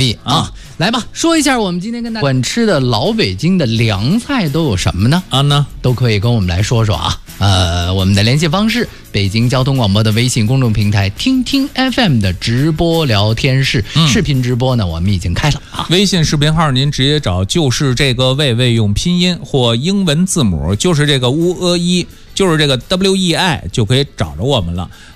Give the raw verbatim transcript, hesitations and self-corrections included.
意啊。来吧，说一下我们今天跟大家晚吃的老北京的凉菜都有什么呢？ 啊呢， 都可以跟我们来说说啊。呃，我们的联系方式，北京交通广播的微信公众平台听听 F M 的直播聊天室，嗯、视频直播呢我们已经开了啊。 微信视频号您直接找就是这个魏魏，用拼音或英文字母，就是这个乌呃一，就是这个 W E I 就可以找着我们了。